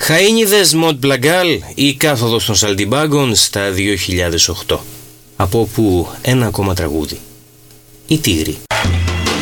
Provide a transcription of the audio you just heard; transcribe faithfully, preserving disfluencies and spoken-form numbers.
Χαΐνιδες Μοντ Μπλαγκάλ, η κάθοδος των Σαλτιμπάγκων στα δύο χιλιάδες οκτώ. Από όπου ένα ακόμα τραγούδι. Η Τίγρη.